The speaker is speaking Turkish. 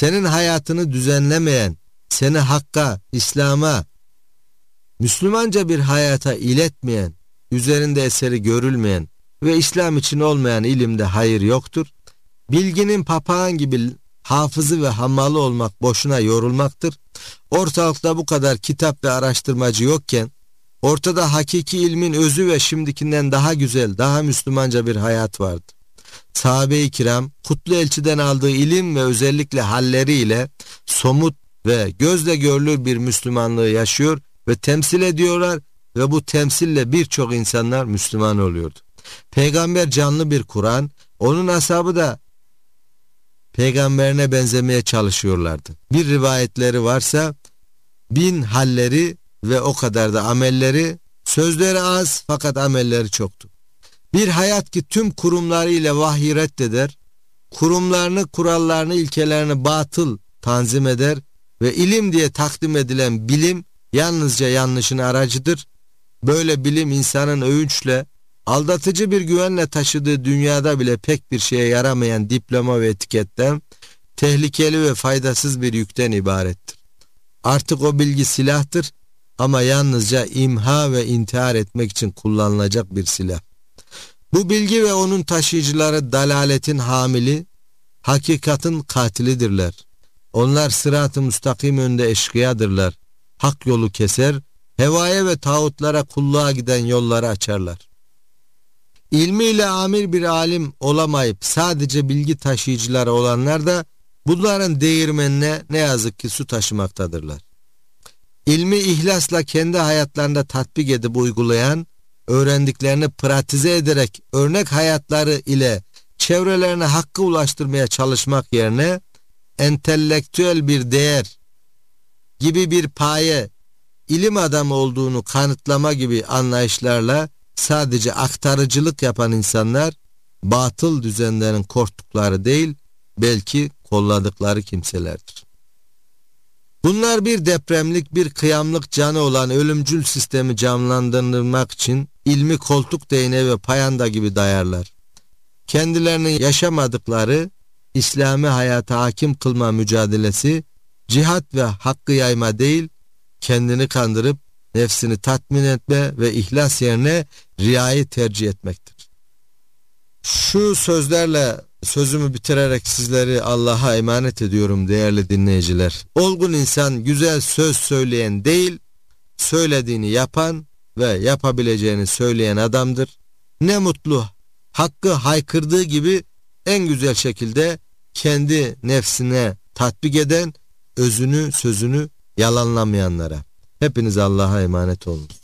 senin hayatını düzenlemeyen, seni Hakk'a, İslam'a, Müslümanca bir hayata iletmeyen, üzerinde eseri görülmeyen ve İslam için olmayan ilimde hayır yoktur. Bilginin papağan gibi hafızı ve hammalı olmak boşuna yorulmaktır. Ortalıkta bu kadar kitap ve araştırmacı yokken, ortada hakiki ilmin özü ve şimdikinden daha güzel, daha Müslümanca bir hayat vardı. Sahabe-i kiram, kutlu elçiden aldığı ilim ve özellikle halleriyle somut ve gözle görülür bir Müslümanlığı yaşıyor ve temsil ediyorlar ve bu temsille birçok insanlar Müslüman oluyordu. Peygamber canlı bir Kur'an, onun ashabı da peygamberine benzemeye çalışıyorlardı. Bir rivayetleri varsa 1000 halleri ve o kadar da amelleri, sözleri az fakat amelleri çoktu. Bir hayat ki tüm kurumlarıyla vahyi reddeder, kurumlarını, kurallarını, ilkelerini batıl tanzim eder ve ilim diye takdim edilen bilim yalnızca yanlışın aracıdır. Böyle bilim insanın övünçle, aldatıcı bir güvenle taşıdığı dünyada bile pek bir şeye yaramayan diploma ve etiketten, tehlikeli ve faydasız bir yükten ibarettir. Artık o bilgi silahtır ama yalnızca imha ve intihar etmek için kullanılacak bir silah. Bu bilgi ve onun taşıyıcıları dalaletin hamili, hakikatin katilidirler. Onlar sırat-ı müstakim önünde eşkıyadırlar. Hak yolu keser, hevaya ve tağutlara kulluğa giden yolları açarlar. İlmiyle amir bir alim olamayıp sadece bilgi taşıyıcıları olanlar da bunların değirmenine ne yazık ki su taşımaktadırlar. İlmi ihlasla kendi hayatlarında tatbik edip uygulayan, öğrendiklerini pratize ederek örnek hayatları ile çevrelerine hakkı ulaştırmaya çalışmak yerine entelektüel bir değer gibi bir paye, ilim adamı olduğunu kanıtlama gibi anlayışlarla sadece aktarıcılık yapan insanlar batıl düzenlerin korktukları değil, belki kolladıkları kimselerdir. Bunlar bir depremlik, bir kıyamlık canı olan ölümcül sistemi canlandırmak için ilmi koltuk değneği ve payanda gibi dayarlar. Kendilerinin yaşamadıkları İslami hayata hakim kılma mücadelesi, cihat ve hakkı yayma değil, kendini kandırıp nefsini tatmin etme ve ihlas yerine riyayı tercih etmektir. Şu sözlerle sözümü bitirerek sizleri Allah'a emanet ediyorum değerli dinleyiciler. Olgun insan güzel söz söyleyen değil, söylediğini yapan ve yapabileceğini söyleyen adamdır. Ne mutlu hakkı haykırdığı gibi en güzel şekilde kendi nefsine tatbik eden, özünü, sözünü yalanlamayanlara. Hepiniz Allah'a emanet olun.